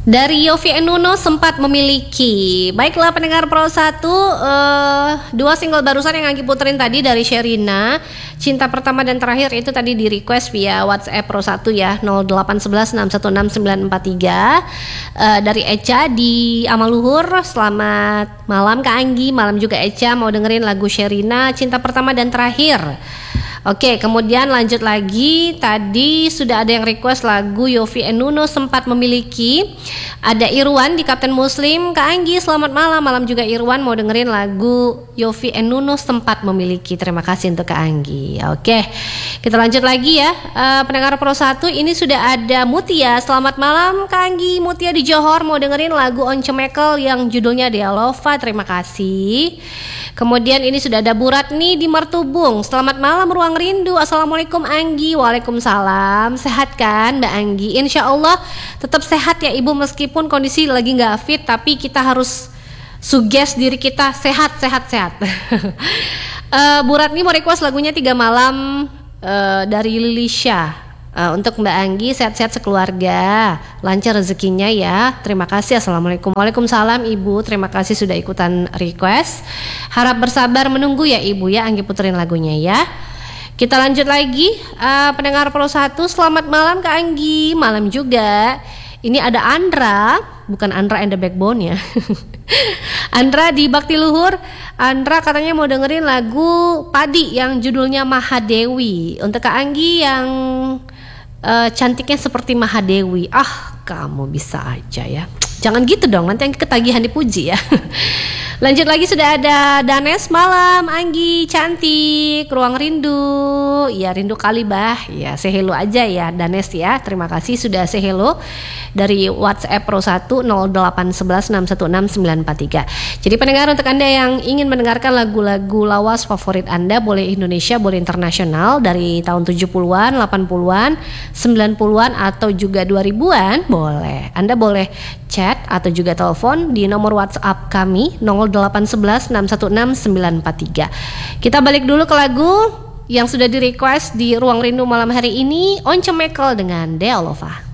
Dari Yovie and Nuno sempat memiliki. Baiklah pendengar Pro 1, dua single barusan yang Anggi puterin tadi dari Sherina, Cinta Pertama dan Terakhir, itu tadi di request via WhatsApp Pro 1 ya, 0811616943. Dari Eca di Amaluhur. Selamat malam Kak Anggi, malam juga Eca, mau dengerin lagu Sherina Cinta Pertama dan Terakhir. Oke, kemudian lanjut lagi. Tadi sudah ada yang request lagu Yovie and Nuno sempat memiliki. Ada Irwan di Kapten Muslim. Kak Anggi selamat malam. Malam juga Irwan, mau dengerin lagu Yovie and Nuno sempat memiliki. Terima kasih untuk Kak Anggi. Oke, kita lanjut lagi ya. Pendengar Pro 1, ini sudah ada Mutia. Selamat malam Kak Anggi. Mutia di Johor, mau dengerin lagu Once Mekel yang judulnya Dialova. Terima kasih. Kemudian ini sudah ada Bu Ratni di Martubung. Selamat malam Ruang Rindu. Assalamualaikum Anggi. Waalaikumsalam. Sehat kan Mbak Anggi? Insya Allah tetap sehat ya Ibu, meskipun kondisi lagi gak fit, tapi kita harus suggest diri kita sehat. Bu Ratni mau request lagunya 3 Malam dari Lilisha. Untuk Mbak Anggi, sehat-sehat sekeluarga, lancar rezekinya ya. Terima kasih. Assalamualaikum. Waalaikumsalam Ibu. Terima kasih sudah ikutan request. Harap bersabar menunggu ya Ibu ya, Anggi puterin lagunya ya. Kita lanjut lagi. Pendengar Pro 1, selamat malam Kak Anggi. Malam juga. Ini ada Andra, bukan Andra and the Backbone ya. Andra di Bakti Luhur. Andra katanya mau dengerin lagu Padi yang judulnya Mahadewi. Untuk Kak Anggi yang cantiknya seperti Mahadewi. Kamu bisa aja ya. Jangan gitu dong, nanti Anggi ketagihan dipuji ya. Lanjut lagi, sudah ada Danes. Malam Anggi cantik, Ruang Rindu. Ya rindu kali bah. Ya say hello aja ya Danes ya. Terima kasih sudah say hello dari WhatsApp Pro 1 0811616943. Jadi pendengar, untuk Anda yang ingin mendengarkan lagu-lagu lawas favorit Anda, boleh Indonesia, boleh internasional, dari tahun 70-an, 80-an, 90-an atau juga 2000-an, boleh. Anda boleh chat atau juga telepon di nomor WhatsApp kami 0811616943. Kita balik dulu ke lagu yang sudah di request di Ruang Rindu malam hari ini, Once Mekel dengan Dialova.